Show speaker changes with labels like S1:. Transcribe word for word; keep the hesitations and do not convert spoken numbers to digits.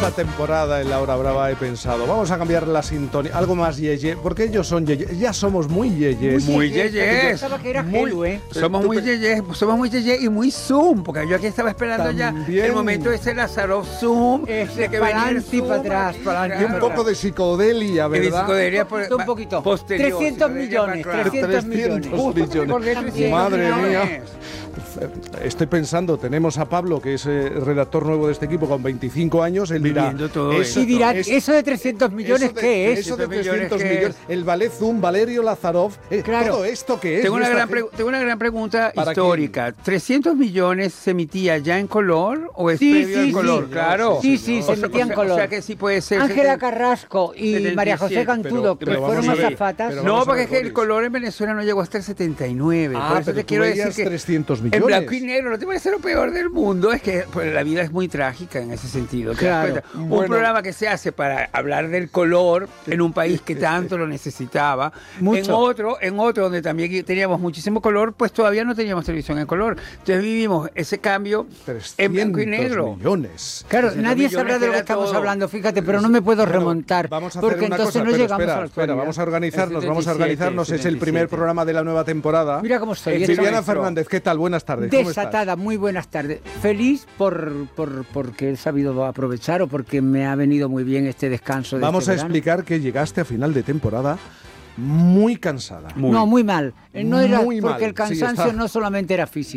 S1: esta temporada en La Hora Brava he pensado, vamos a cambiar la sintonía, algo más yeye, porque ellos son yeye, ya somos muy yeyes.
S2: Muy yeyes.
S3: Muy,
S2: somos muy yeyes, somos muy yeyes y muy Zoom, porque yo aquí estaba esperando
S1: También.
S2: ya el momento ese Lázaro Zoom,
S3: Es
S2: de que
S3: para
S2: venía el
S3: adelante y
S2: Zoom,
S3: para atrás, para adelante
S1: Y un poco de psicodelia,
S2: y de
S1: ¿verdad?
S2: psicodelia por,
S3: Un poquito.
S2: posterior,
S3: trescientos
S2: psicodelia
S3: millones,
S2: background.
S3: trescientos millones.
S1: millones.
S2: También.
S1: Madre
S2: También.
S1: mía. Estoy pensando, tenemos a Pablo, que es eh, redactor nuevo de este equipo, con veinticinco años, él dirá...
S2: Viviendo todo
S1: eso,
S3: Y dirá,
S1: es-
S3: ¿eso de trescientos millones
S1: eso de-
S3: qué es?
S1: Eso de
S2: trescientos
S1: trescientos
S2: millones,
S1: millones,
S2: ¿qué
S1: el ballet Zoom, Valerio Lazarov, eh,
S3: Claro.
S1: todo esto que es...
S2: Tengo
S1: y
S2: una,
S1: esta
S2: gran
S1: gente-
S2: pregu- tengo una gran pregunta
S1: ¿Para
S2: histórica. ¿trescientos millones se emitía ya en color o es
S3: Sí,
S2: previo
S3: sí,
S2: al color?
S3: sí.
S2: Claro.
S3: Sí, sí,
S2: O
S3: se
S2: sea-
S3: emitía en
S2: o sea-
S3: color.
S2: O sea que sí puede ser.
S3: Ángela
S2: seten-
S3: Carrasco y
S2: setenta y
S3: María José
S2: siete,
S3: Cantudo,
S1: pero-
S3: que
S1: pero
S3: fueron
S1: vamos a ver,
S3: azafatas.
S1: pero
S2: No,
S1: vamos a
S2: porque
S1: ver,
S2: es que el
S1: Boris.
S2: color en Venezuela no llegó hasta el setenta y nueve.
S1: Ah,
S2: Por eso
S1: pero
S2: te
S1: tú
S2: quiero
S1: veías
S2: decir que
S1: trescientos millones.
S2: en blanco y negro no te parece lo peor del mundo. Es que pues, la vida es muy trágica en ese sentido. ¿te das
S3: Claro.
S2: cuenta? Un
S1: Bueno.
S2: programa que se hace para hablar del color en un país que tanto lo necesitaba.
S3: Mucho.
S2: En otro, en otro donde también teníamos muchísimo color, pues todavía no teníamos televisión en color. Entonces vivimos ese cambio en blanco y negro.
S1: millones.
S3: Claro,
S2: trescientos
S3: nadie
S2: millones
S3: sabrá de lo que
S2: era
S3: estamos
S2: todo.
S3: hablando, fíjate, pero no me puedo
S1: Bueno,
S3: remontar,
S1: vamos a hacer
S3: porque
S1: una
S3: entonces
S1: cosa,
S3: no
S1: pero
S3: llegamos
S1: espera,
S3: a la
S1: espera,
S3: actualidad.
S1: vamos a organizarnos,
S2: El
S1: vamos a
S2: setenta y siete,
S1: organizarnos. Es el primer
S2: setenta y siete.
S1: programa de la nueva temporada.
S3: Mira cómo estoy.
S2: El
S3: estoy
S1: Viviana
S2: maestro.
S1: Fernández, ¿qué tal? Buenas tardes. ¿Cómo estás?
S3: desatada, muy buenas tardes. Feliz por, por porque he sabido aprovechar o porque me ha venido muy bien este descanso de
S1: Vamos
S3: este
S1: a
S3: verano.
S1: explicar que llegaste a final de temporada muy cansada.
S3: No, muy mal. Eh, No era
S1: Muy
S3: porque
S1: mal,
S3: el
S1: sí,
S3: cansancio
S1: está-
S3: no solamente era físico.